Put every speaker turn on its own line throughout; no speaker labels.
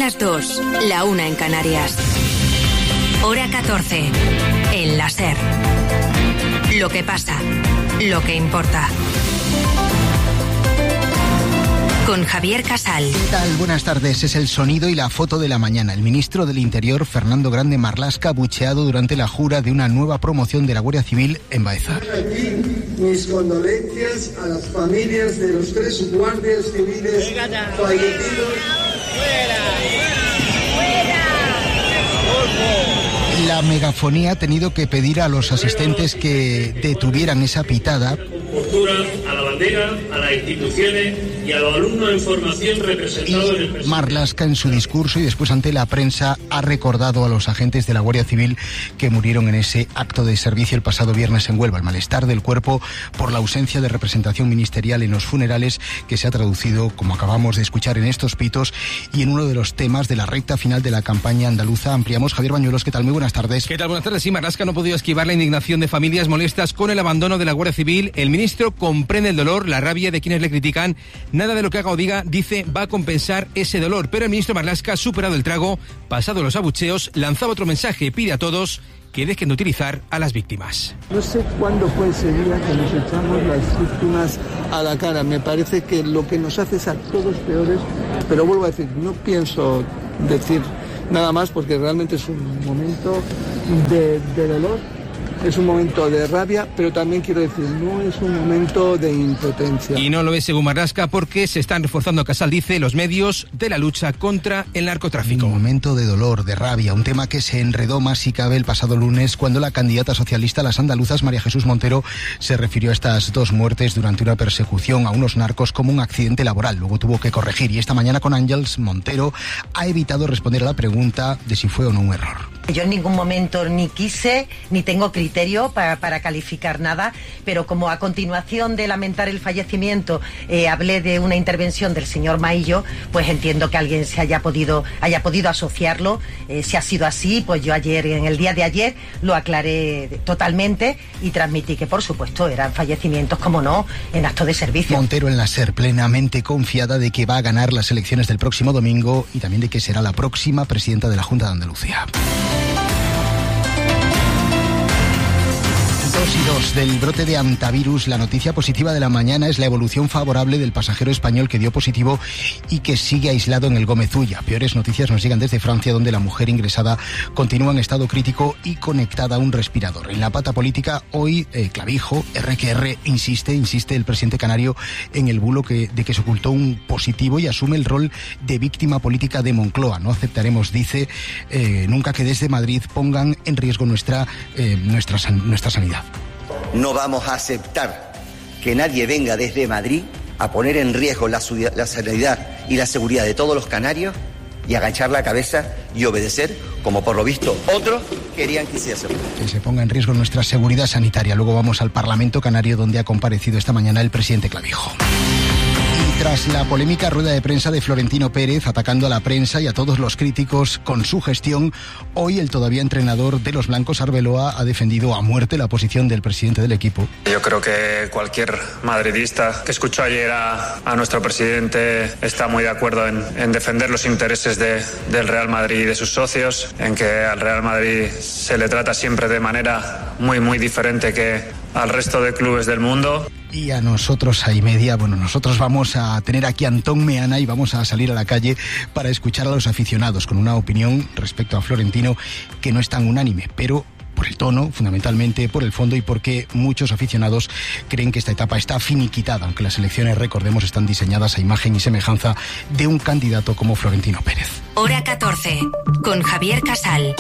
las 2, la 1 en Canarias. Hora 14, en la SER. Lo que pasa, lo que importa. Con Javier Casal.
¿Qué tal? Buenas tardes. Es el sonido y la foto de la mañana. El ministro del Interior, Fernando Grande Marlaska, bucheado durante la jura de una nueva promoción de la Guardia Civil en Baeza.
Aquí mis condolencias a las familias de los 3 guardias civiles fallecidos.
La megafonía ha tenido que pedir a los asistentes que detuvieran esa pitada.
Postura a la bandera, a las instituciones y a los alumnos en formación representados en el presidente.
Marlaska, en su discurso y después ante la prensa, ha recordado a los agentes de la Guardia Civil que murieron en ese acto de servicio el pasado viernes en Huelva. El malestar del cuerpo por la ausencia de representación ministerial en los funerales, que se ha traducido, como acabamos de escuchar, en estos pitos y en uno de los temas de la recta final de la campaña andaluza. Ampliamos. Javier Bañuelos, ¿qué tal? Muy buenas tardes.
¿Qué tal? Buenas tardes. Sí, Marlaska no ha podido esquivar la indignación de familias molestas con el abandono de la Guardia Civil. El ministro comprende el dolor, la rabia de quienes le critican. Nada de lo que haga o diga, dice, va a compensar ese dolor. Pero el ministro Marlaska, superado el trago, pasado los abucheos, lanzaba otro mensaje. Pide a todos que dejen de utilizar a las víctimas.
No sé cuándo fue ese día que nos echamos las víctimas a la cara. Me parece que lo que nos hace es a todos peores. Pero vuelvo a decir, no pienso decir nada más porque realmente es un momento de dolor. Es un momento de rabia, pero también quiero decir, no es un momento de impotencia.
Y no lo es según Marlaska porque se están reforzando, Casal dice, los medios de la lucha contra el narcotráfico.
Un momento de dolor, de rabia, un tema que se enredó más si cabe el pasado lunes cuando la candidata socialista a las andaluzas, María Jesús Montero, se refirió a estas 2 muertes durante una persecución a unos narcos como un accidente laboral. Luego tuvo que corregir y esta mañana con Ángels Montero ha evitado responder a la pregunta de si fue o no un error.
Yo en ningún momento ni quise, ni tengo criterio para calificar nada, pero como a continuación de lamentar el fallecimiento hablé de una intervención del señor Maillo, pues entiendo que alguien se haya podido asociarlo. Si ha sido así, pues yo en el día de ayer, lo aclaré totalmente y transmití que, por supuesto, eran fallecimientos, como no, en acto de servicio.
Montero en la SER, plenamente confiada de que va a ganar las elecciones del próximo domingo y también de que será la próxima presidenta de la Junta de Andalucía. 2 del brote de hantavirus. La noticia positiva de la mañana es la evolución favorable del pasajero español que dio positivo y que sigue aislado en el Gómez Ulla. Peores noticias nos llegan desde Francia, donde la mujer ingresada continúa en estado crítico y conectada a un respirador. En la pata política, hoy Clavijo, insiste el presidente canario en el bulo de que se ocultó un positivo y asume el rol de víctima política de Moncloa. No aceptaremos, dice, nunca que desde Madrid pongan en riesgo nuestra sanidad.
No vamos a aceptar que nadie venga desde Madrid a poner en riesgo la sanidad y la seguridad de todos los canarios y agachar la cabeza y obedecer, como por lo visto otros querían que se haga.
Que se ponga en riesgo nuestra seguridad sanitaria. Luego vamos al Parlamento Canario, donde ha comparecido esta mañana el presidente Clavijo. Tras la polémica rueda de prensa de Florentino Pérez atacando a la prensa y a todos los críticos con su gestión, hoy el todavía entrenador de los blancos, Arbeloa, ha defendido a muerte la posición del presidente del equipo.
Yo creo que cualquier madridista que escuchó ayer a nuestro presidente está muy de acuerdo en defender los intereses del Real Madrid y de sus socios, en que al Real Madrid se le trata siempre de manera muy, muy diferente que al resto de clubes del mundo.
Y a nosotros, a Y-Media, nosotros vamos a tener aquí a Antón Meana y vamos a salir a la calle para escuchar a los aficionados con una opinión respecto a Florentino que no es tan unánime, pero por el tono, fundamentalmente por el fondo y porque muchos aficionados creen que esta etapa está finiquitada, aunque las elecciones, recordemos, están diseñadas a imagen y semejanza de un candidato como Florentino Pérez.
Hora 14, con Javier Casal.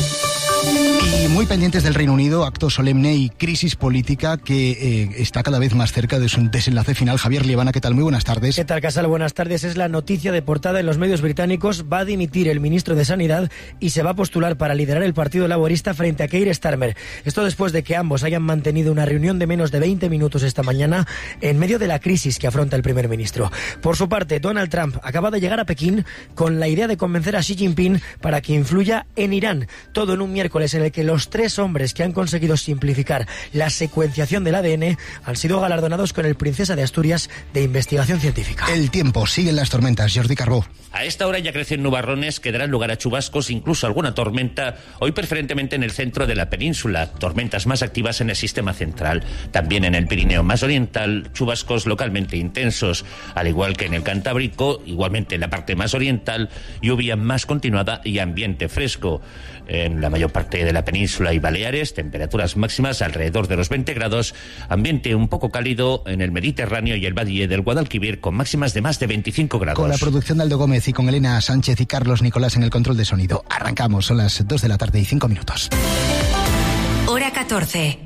Y muy pendientes del Reino Unido, acto solemne y crisis política que está cada vez más cerca de su desenlace final. Javier Liebana, ¿qué tal? Muy buenas tardes.
¿Qué tal, Casal? Buenas tardes. Es la noticia de portada en los medios británicos. Va a dimitir el ministro de Sanidad y se va a postular para liderar el Partido Laborista frente a Keir Starmer. Esto después de que ambos hayan mantenido una reunión de menos de 20 minutos esta mañana en medio de la crisis que afronta el primer ministro. Por su parte, Donald Trump acaba de llegar a Pekín con la idea de convencer a Xi Jinping para que influya en Irán. Todo en un miércoles en el que los 3 hombres que han conseguido simplificar la secuenciación del ADN han sido galardonados con el Princesa de Asturias de Investigación Científica.
El tiempo, siguen las tormentas. Jordi Carbó.
A esta hora ya crecen nubarrones que darán lugar a chubascos, incluso alguna tormenta, hoy preferentemente en el centro de la península, tormentas más activas en el sistema central. También en el Pirineo más oriental, chubascos localmente intensos, al igual que en el Cantábrico, igualmente en la parte más oriental, lluvia más continuada y ambiente fresco. En la mayor parte de la península y Baleares, temperaturas máximas alrededor de los 20 grados, ambiente un poco cálido en el Mediterráneo y el Valle del Guadalquivir con máximas de más de 25 grados.
Con la producción de Aldo Gómez y con Elena Sánchez y Carlos Nicolás en el control de sonido. Arrancamos, son las 2 de la tarde y 5 minutos.
Hora 14.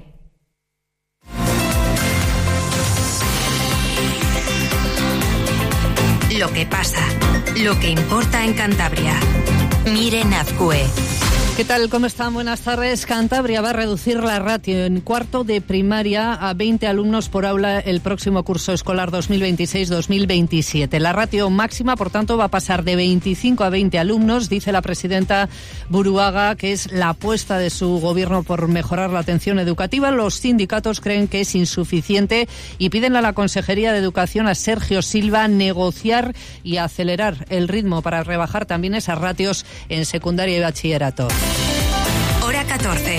Lo que pasa, lo que importa en Cantabria. Miren Azcue.
¿Qué tal? ¿Cómo están? Buenas tardes. Cantabria va a reducir la ratio en cuarto de primaria a 20 alumnos por aula el próximo curso escolar 2026-2027. La ratio máxima, por tanto, va a pasar de 25 a 20 alumnos, dice la presidenta Buruaga, que es la apuesta de su gobierno por mejorar la atención educativa. Los sindicatos creen que es insuficiente y piden a la Consejería de Educación, a Sergio Silva, negociar y acelerar el ritmo para rebajar también esas ratios en secundaria y bachillerato.
Hora 14.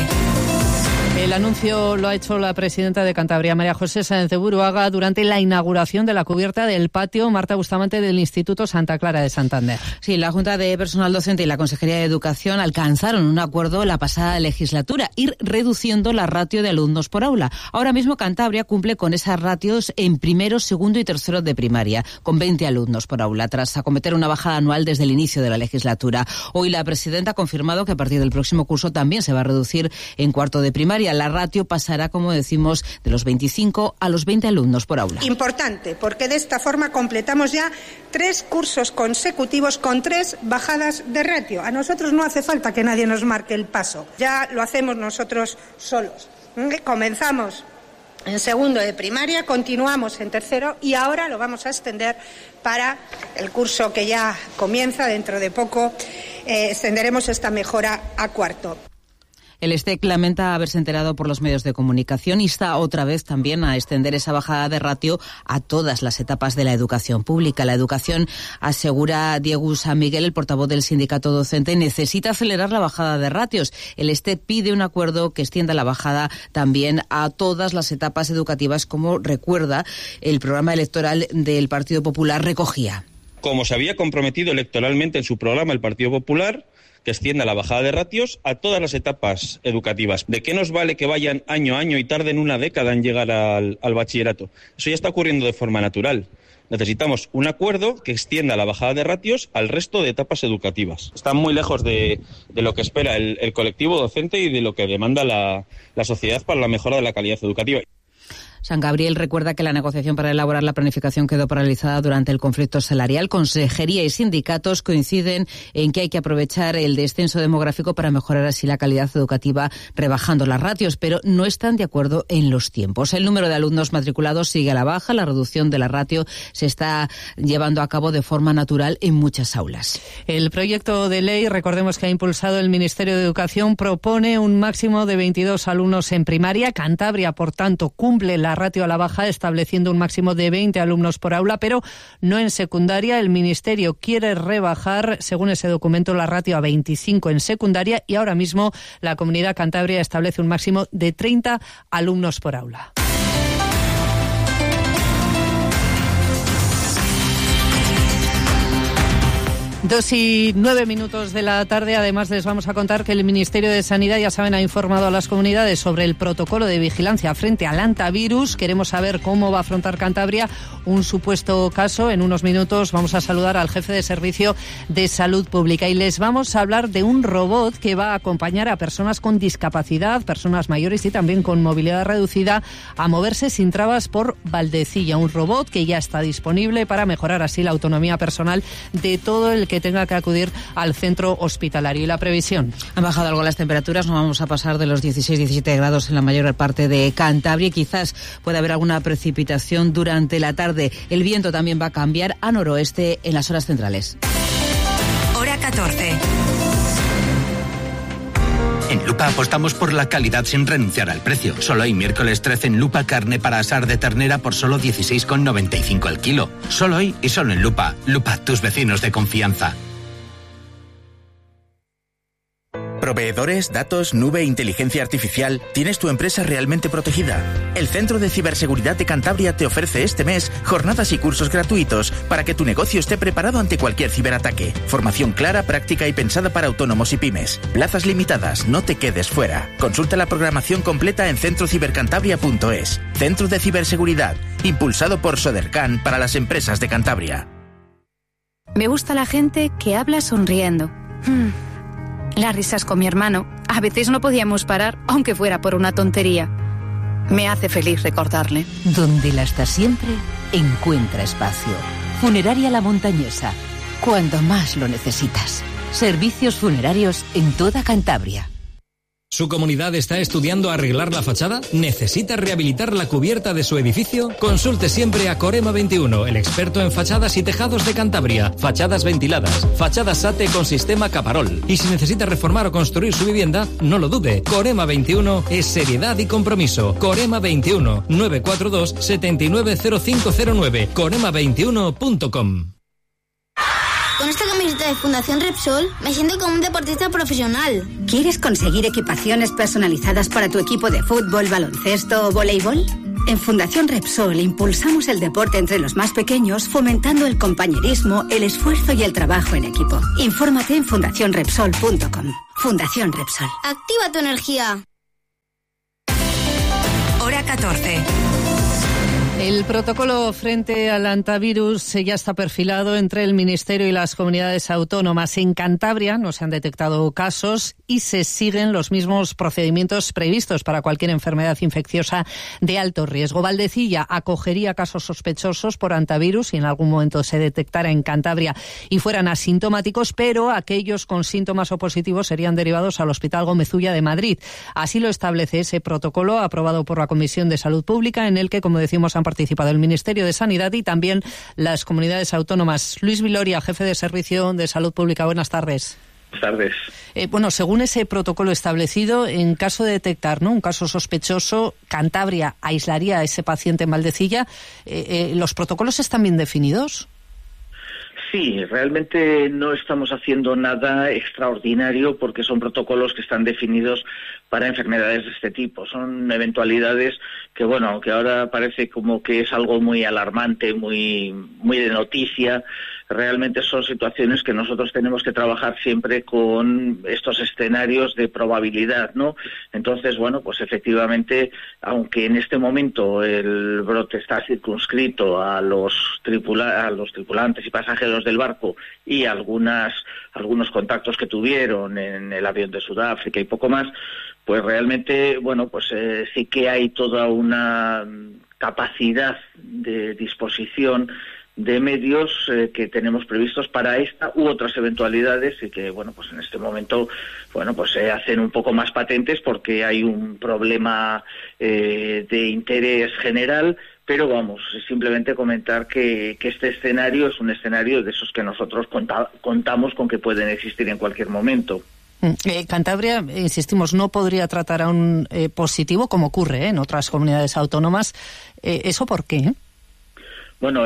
El anuncio lo ha hecho la presidenta de Cantabria, María José Sáenz de Buruaga, durante la inauguración de la cubierta del patio Marta Bustamante del Instituto Santa Clara de Santander.
Sí, la Junta de Personal Docente y la Consejería de Educación alcanzaron un acuerdo la pasada legislatura, ir reduciendo la ratio de alumnos por aula. Ahora mismo Cantabria cumple con esas ratios en primero, segundo y tercero de primaria, con 20 alumnos por aula, tras acometer una bajada anual desde el inicio de la legislatura. Hoy la presidenta ha confirmado que a partir del próximo curso también se va a reducir en cuarto de primaria. La ratio pasará, como decimos, de los 25 a los 20 alumnos por aula.
Importante, porque de esta forma completamos ya 3 cursos consecutivos con 3 bajadas de ratio. A nosotros no hace falta que nadie nos marque el paso, ya lo hacemos nosotros solos. Comenzamos en segundo de primaria, continuamos en tercero y ahora lo vamos a extender para el curso que ya comienza dentro de poco. Extenderemos esta mejora a cuarto.
El STEC lamenta haberse enterado por los medios de comunicación y está otra vez también a extender esa bajada de ratio a todas las etapas de la educación pública. La educación, asegura Diego San Miguel, el portavoz del sindicato docente, necesita acelerar la bajada de ratios. El STEC pide un acuerdo que extienda la bajada también a todas las etapas educativas, como recuerda el programa electoral del Partido Popular recogía.
Como se había comprometido electoralmente en su programa el Partido Popular, que extienda la bajada de ratios a todas las etapas educativas. ¿De qué nos vale que vayan año a año y tarden una década en llegar al bachillerato? Eso ya está ocurriendo de forma natural. Necesitamos un acuerdo que extienda la bajada de ratios al resto de etapas educativas. Están muy lejos de lo que espera el colectivo docente y de lo que demanda la sociedad para la mejora de la calidad educativa.
San Gabriel recuerda que la negociación para elaborar la planificación quedó paralizada durante el conflicto salarial. Consejería y sindicatos coinciden en que hay que aprovechar el descenso demográfico para mejorar así la calidad educativa, rebajando las ratios, pero no están de acuerdo en los tiempos. El número de alumnos matriculados sigue a la baja. La reducción de la ratio se está llevando a cabo de forma natural en muchas aulas.
El proyecto de ley, recordemos que ha impulsado el Ministerio de Educación, propone un máximo de 22 alumnos en primaria. Cantabria, por tanto, cumple la ratio a la baja, estableciendo un máximo de 20 alumnos por aula, pero no en secundaria. El Ministerio quiere rebajar, según ese documento, la ratio a 25 en secundaria y ahora mismo la Comunidad Cantabria establece un máximo de 30 alumnos por aula. 2:09 de la tarde. Además, les vamos a contar que el Ministerio de Sanidad, ya saben, ha informado a las comunidades sobre el protocolo de vigilancia frente al hantavirus. Queremos saber cómo va a afrontar Cantabria un supuesto caso. En unos minutos vamos a saludar al jefe de Servicio de Salud Pública y les vamos a hablar de un robot que va a acompañar a personas con discapacidad, personas mayores y también con movilidad reducida a moverse sin trabas por Valdecilla. Un robot que ya está disponible para mejorar así la autonomía personal de todo el que tenga que acudir al centro hospitalario. Y la previsión.
Han bajado algo las temperaturas, no vamos a pasar de los 16-17 grados en la mayor parte de Cantabria. Quizás pueda haber alguna precipitación durante la tarde. El viento también va a cambiar a noroeste en las horas centrales.
Hora 14.
En Lupa apostamos por la calidad sin renunciar al precio. Solo hoy, miércoles 13, en Lupa, carne para asar de ternera por solo 16,95 el kilo. Solo hoy y solo en Lupa. Lupa, tus vecinos de confianza.
Proveedores, datos, nube, inteligencia artificial. ¿Tienes tu empresa realmente protegida? El Centro de Ciberseguridad de Cantabria te ofrece este mes jornadas y cursos gratuitos para que tu negocio esté preparado ante cualquier ciberataque. Formación clara, práctica y pensada para autónomos y pymes. Plazas limitadas, no te quedes fuera. Consulta la programación completa en centrocibercantabria.es. Centro de Ciberseguridad, impulsado por Sodercan para las empresas de Cantabria.
Me gusta la gente que habla sonriendo. Las risas con mi hermano. A veces no podíamos parar, aunque fuera por una tontería. Me hace feliz recordarle.
Donde la está siempre, encuentra espacio. Funeraria La Montañesa. Cuando más lo necesitas. Servicios funerarios en toda Cantabria.
¿Su comunidad está estudiando arreglar la fachada? ¿Necesita rehabilitar la cubierta de su edificio? Consulte siempre a Corema 21, el experto en fachadas y tejados de Cantabria. Fachadas ventiladas, fachadas SATE con sistema Caparol. Y si necesita reformar o construir su vivienda, no lo dude. Corema 21 es seriedad y compromiso. Corema 21, 942 790509. Corema21.com.
Con esta camiseta de Fundación Repsol me siento como un deportista profesional.
¿Quieres conseguir equipaciones personalizadas para tu equipo de fútbol, baloncesto o voleibol? En Fundación Repsol impulsamos el deporte entre los más pequeños, fomentando el compañerismo, el esfuerzo y el trabajo en equipo. Infórmate en fundacionrepsol.com. Fundación Repsol.
Activa tu energía.
Hora 14.
El protocolo frente al hantavirus ya está perfilado entre el Ministerio y las comunidades autónomas. En Cantabria no se han detectado casos y se siguen los mismos procedimientos previstos para cualquier enfermedad infecciosa de alto riesgo. Valdecilla acogería casos sospechosos por hantavirus si en algún momento se detectara en Cantabria y fueran asintomáticos, pero aquellos con síntomas o positivos serían derivados al Hospital Gómez Ulla de Madrid. Así lo establece ese protocolo aprobado por la Comisión de Salud Pública, en el que, como decimos, han participado el Ministerio de Sanidad y también las comunidades autónomas. Luis Viloria, jefe de Servicio de Salud Pública. Buenas tardes.
Buenas tardes.
Bueno, según ese protocolo establecido, en caso de detectar un caso sospechoso, Cantabria aislaría a ese paciente en Valdecilla. ¿Los protocolos están bien definidos?
Sí, realmente no estamos haciendo nada extraordinario porque son protocolos que están definidos para enfermedades de este tipo. Son eventualidades que, bueno, aunque ahora parece como que es algo muy alarmante, muy de noticia, realmente son situaciones que nosotros tenemos que trabajar siempre con estos escenarios de probabilidad, ¿no? Entonces, bueno, pues efectivamente, aunque en este momento el brote está circunscrito a los tripulantes y pasajeros del barco y algunos contactos que tuvieron en el avión de Sudáfrica y poco más, pues realmente, bueno, pues sí que hay toda una capacidad de disposición de medios que tenemos previstos para esta u otras eventualidades y que, bueno, pues en este momento, bueno, pues se hacen un poco más patentes porque hay un problema de interés general, pero vamos, simplemente comentar que este escenario es un escenario de esos que nosotros contamos con que pueden existir en cualquier momento.
Cantabria, insistimos, no podría tratar a un positivo como ocurre en otras comunidades autónomas. ¿Eso por qué?
Bueno,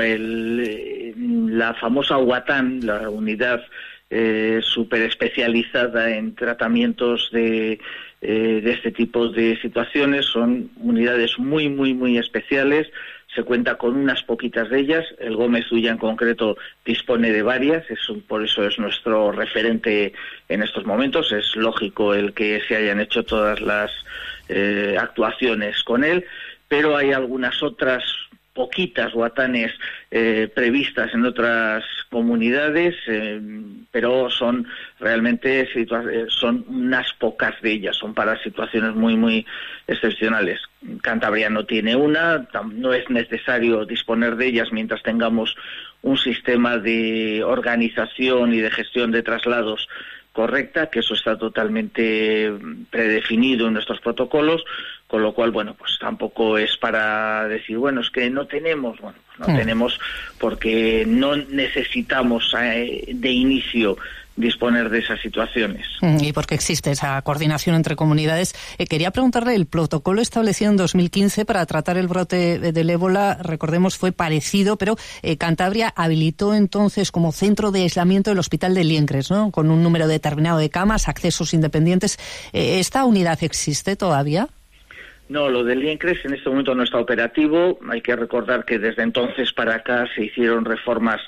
la famosa UATAN, la unidad súper especializada en tratamientos de este tipo de situaciones, son unidades muy, muy, muy especiales. Se cuenta con unas poquitas de ellas. El Gómez Ulla en concreto dispone de varias, por eso es nuestro referente en estos momentos. Es lógico el que se hayan hecho todas las actuaciones con él, pero hay algunas otras poquitas UATANes previstas en otras comunidades, pero son realmente son unas pocas de ellas, son para situaciones muy, muy excepcionales. Cantabria no tiene una, no es necesario disponer de ellas mientras tengamos un sistema de organización y de gestión de traslados correcta, que eso está totalmente predefinido en nuestros protocolos, con lo cual, bueno, pues tampoco es para decir, bueno, es que no tenemos, bueno, pues no tenemos porque no necesitamos de inicio disponer de esas situaciones.
Y porque existe esa coordinación entre comunidades. Quería preguntarle, el protocolo establecido en 2015 para tratar el brote del ébola, recordemos, fue parecido, pero Cantabria habilitó entonces como centro de aislamiento el hospital de Liencres, ¿no? Con un número determinado de camas, accesos independientes. ¿Esta unidad existe todavía?
No, lo del Liencres en este momento no está operativo. Hay que recordar que desde entonces para acá se hicieron reformas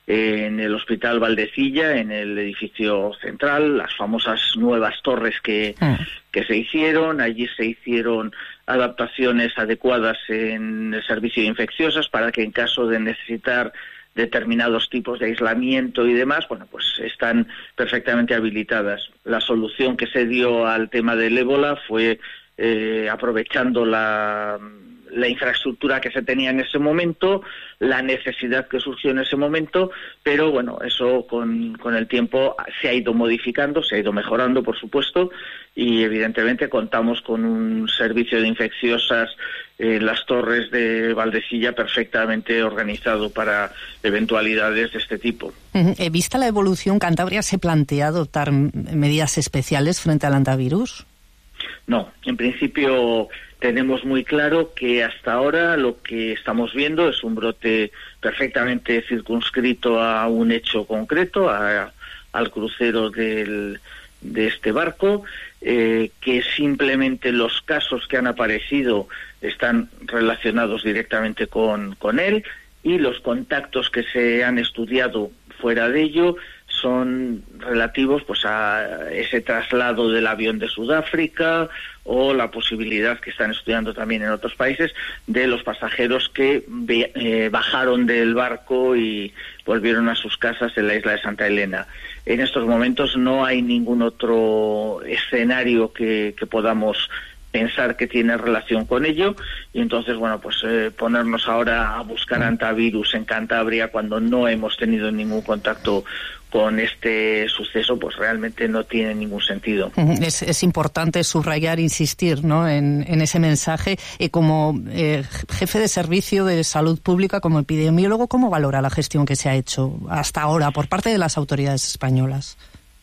en el Hospital Valdecilla, en el edificio central, las famosas nuevas torres que se hicieron. Allí se hicieron adaptaciones adecuadas en el servicio de infecciosas para que en caso de necesitar determinados tipos de aislamiento y demás, bueno, pues están perfectamente habilitadas. La solución que se dio al tema del ébola fue aprovechando la infraestructura que se tenía en ese momento, la necesidad que surgió en ese momento, pero bueno, eso con el tiempo se ha ido modificando, se ha ido mejorando, por supuesto, y evidentemente contamos con un servicio de infecciosas en las torres de Valdecilla perfectamente organizado para eventualidades de este tipo.
Vista la evolución, ¿Cantabria se plantea adoptar medidas especiales frente al hantavirus?
No, en principio tenemos muy claro que hasta ahora lo que estamos viendo es un brote perfectamente circunscrito a un hecho concreto, al crucero de este barco, que simplemente los casos que han aparecido están relacionados directamente con él, y los contactos que se han estudiado fuera de ello son relativos pues a ese traslado del avión de Sudáfrica o la posibilidad que están estudiando también en otros países de los pasajeros que bajaron del barco y volvieron a sus casas en la isla de Santa Elena. En estos momentos no hay ningún otro escenario que podamos pensar que tiene relación con ello, y entonces, bueno, pues ponernos ahora a buscar hantavirus en Cantabria cuando no hemos tenido ningún contacto con este suceso, pues realmente no tiene ningún sentido.
Es importante subrayar, insistir, ¿no?, en ese mensaje. Como jefe de servicio de salud pública, como epidemiólogo, ¿cómo valora la gestión que se ha hecho hasta ahora por parte de las autoridades españolas?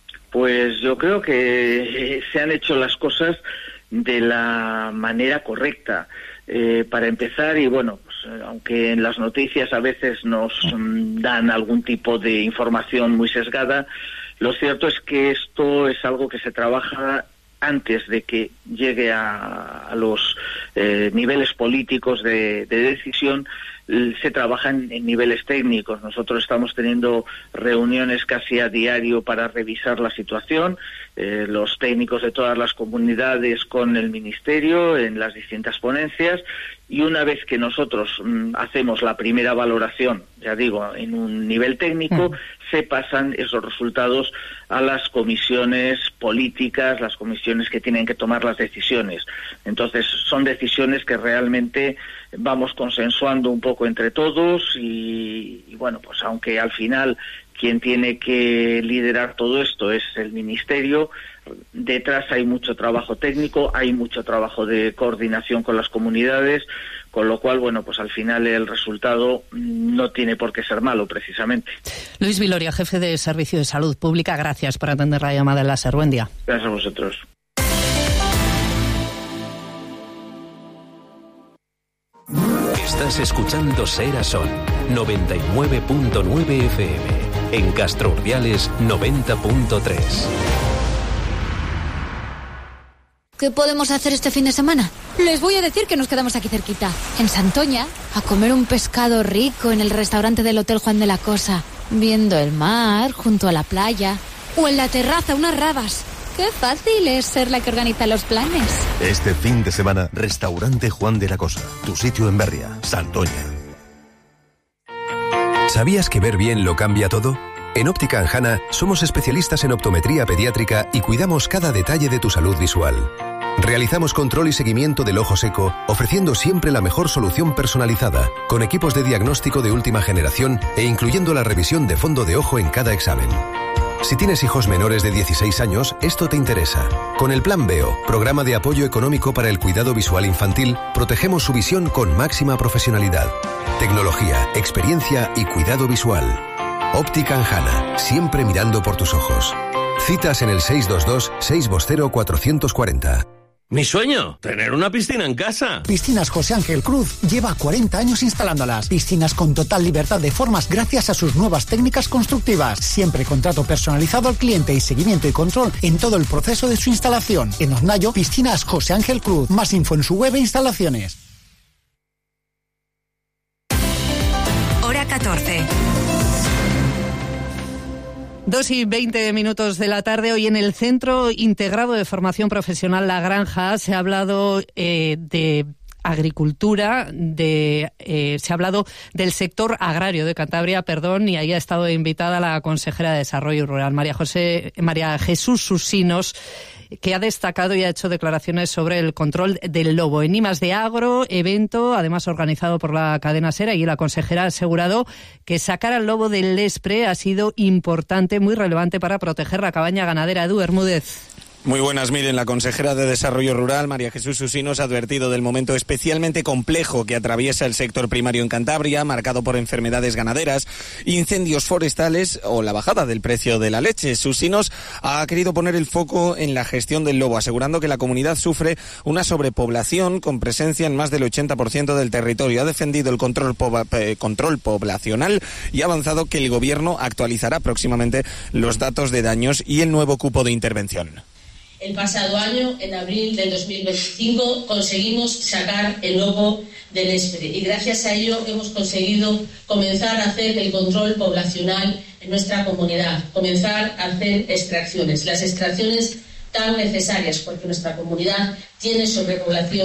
Pues yo creo que se han hecho las cosas de la manera correcta. Para empezar, y bueno, pues, aunque en las noticias a veces nos dan algún tipo de información muy sesgada, lo cierto es que esto es algo que se trabaja antes de que llegue a los niveles políticos de decisión. Se trabaja en niveles técnicos. Nosotros estamos teniendo reuniones casi a diario para revisar la situación, los técnicos de todas las comunidades con el Ministerio en las distintas ponencias, y una vez que nosotros hacemos la primera valoración, ya digo, en un nivel técnico, se pasan esos resultados a las comisiones políticas, las comisiones que tienen que tomar las decisiones. Entonces, son decisiones que realmente vamos consensuando un poco entre todos y bueno, pues aunque al final quien tiene que liderar todo esto es el Ministerio, detrás hay mucho trabajo técnico, hay mucho trabajo de coordinación con las comunidades, con lo cual, bueno, pues al final el resultado no tiene por qué ser malo, precisamente.
Luis Viloria, jefe de Servicio de Salud Pública, gracias por atender la llamada en la SER. Buen día.
Gracias a vosotros.
Estás escuchando Ser a Son, 99.9 FM. En Castro Urdiales, 90.3.
¿Qué podemos hacer este fin de semana? Les voy a decir que nos quedamos aquí cerquita, en Santoña, a comer un pescado rico en el restaurante del Hotel Juan de la Cosa, viendo el mar junto a la playa, o en la terraza unas rabas. ¡Qué fácil es ser la que organiza los planes!
Este fin de semana, Restaurante Juan de la Cosa, tu sitio en Berria, Santoña.
¿Sabías que ver bien lo cambia todo? En Óptica Anjana somos especialistas en optometría pediátrica y cuidamos cada detalle de tu salud visual. Realizamos control y seguimiento del ojo seco, ofreciendo siempre la mejor solución personalizada, con equipos de diagnóstico de última generación e incluyendo la revisión de fondo de ojo en cada examen. Si tienes hijos menores de 16 años, esto te interesa. Con el Plan Veo, programa de apoyo económico para el cuidado visual infantil, protegemos su visión con máxima profesionalidad. Tecnología, experiencia y cuidado visual. Óptica Anjana, siempre mirando por tus ojos. Citas en el 622-620-440.
Mi sueño, tener una piscina en casa.
Piscinas José Ángel Cruz lleva 40 años instalándolas. Piscinas con total libertad de formas gracias a sus nuevas técnicas constructivas. Siempre contrato personalizado al cliente y seguimiento y control en todo el proceso de su instalación. En Hornayo, Piscinas José Ángel Cruz. Más info en su web e instalaciones.
Hora 14.
2:20 de la tarde. Hoy en el Centro Integrado de Formación Profesional La Granja se ha hablado de agricultura, se ha hablado del sector agrario de Cantabria, y ahí ha estado invitada la consejera de Desarrollo Rural, María Jesús Susinos, que ha destacado y ha hecho declaraciones sobre el control del lobo. En Imas de Agro, evento, además organizado por la cadena SER, y la consejera ha asegurado que sacar al lobo del Lespre ha sido importante, muy relevante para proteger la cabaña ganadera. Edu Bermúdez.
Muy buenas, miren, la consejera de Desarrollo Rural, María Jesús Susinos, ha advertido del momento especialmente complejo que atraviesa el sector primario en Cantabria, marcado por enfermedades ganaderas, incendios forestales o la bajada del precio de la leche. Susinos ha querido poner el foco en la gestión del lobo, asegurando que la comunidad sufre una sobrepoblación con presencia en más del 80% del territorio. Ha defendido el control poblacional y ha avanzado que el Gobierno actualizará próximamente los datos de daños y el nuevo cupo de intervención.
El pasado año, en abril del 2025, conseguimos sacar el lobo del Lespre y gracias a ello hemos conseguido comenzar a hacer el control poblacional en nuestra comunidad, comenzar a hacer extracciones, las extracciones tan necesarias porque nuestra comunidad tiene sobrepoblación.